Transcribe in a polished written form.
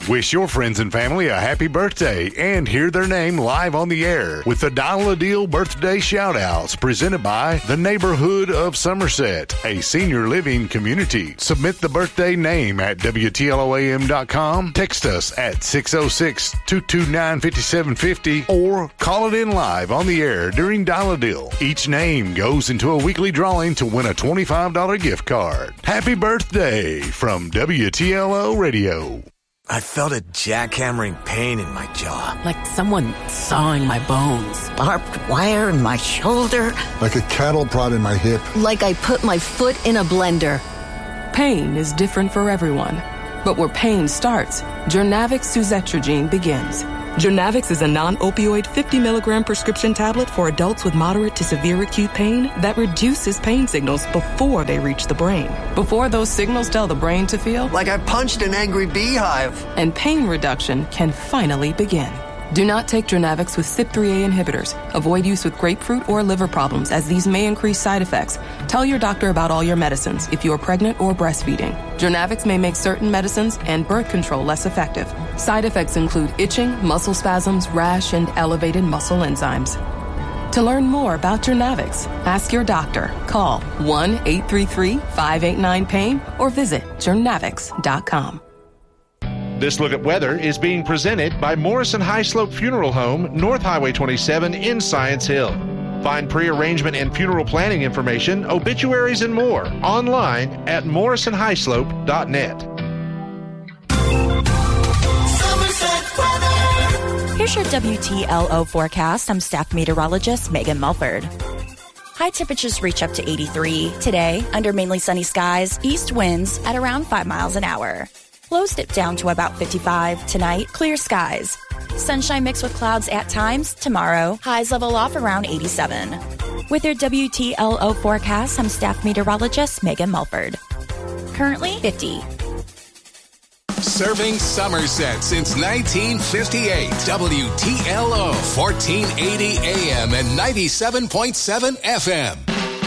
Wish your friends and family a happy birthday and hear their name live on the air with the Dollar Deal Birthday Shout-Outs presented by the Neighborhood of Somerset, a senior living community. Submit the birthday name at WTLOAM.com, text us at 606-229-5750, or call it in live on the air during Dollar Deal. Each name goes into a weekly drawing to win a $25 gift card. Happy birthday from WTLO Radio. I felt a jackhammering pain in my jaw. Like someone sawing my bones. Barbed wire in my shoulder. Like a cattle prod in my hip. Like I put my foot in a blender. Pain is different for everyone. But where pain starts, Journavx Suzetrigine begins. Journavx is a non-opioid 50-milligram prescription tablet for adults with moderate to severe acute pain that reduces pain signals before they reach the brain. Before those signals tell the brain to feel like I punched an angry beehive. And pain reduction can finally begin. Do not take Journavx with CYP3A inhibitors. Avoid use with grapefruit or liver problems, as these may increase side effects. Tell your doctor about all your medicines if you are pregnant or breastfeeding. Journavx may make certain medicines and birth control less effective. Side effects include itching, muscle spasms, rash, and elevated muscle enzymes. To learn more about Journavx, ask your doctor. Call 1-833-589-PAIN or visit journavx.com. This Look at Weather is being presented by Morrison High Slope Funeral Home, North Highway 27 in Science Hill. Find pre-arrangement and funeral planning information, obituaries, and more online at morrisonhighslope.net. Here's your WTLO forecast. I'm staff meteorologist Megan Mulford. High temperatures reach up to 83. Today, under mainly sunny skies, east winds at around 5 miles an hour. Lows dip down to about 55. Tonight, clear skies. Sunshine mixed with clouds at times. Tomorrow, highs level off around 87. With your WTLO forecast, I'm staff meteorologist Megan Mulford. Currently 50. Serving Somerset since 1958. WTLO 1480 AM and 97.7 FM.